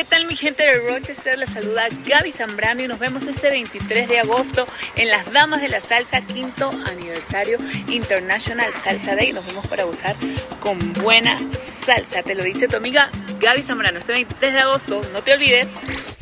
¿qué tal mi gente de Rochester? Les saluda Gaby Zambrano y nos vemos este 23 de agosto en las Damas de la Salsa, 5º aniversario International Salsa Day. Nos vemos para gozar con buena salsa. Te lo dice tu amiga Gaby Zambrano. Este 23 de agosto, no te olvides.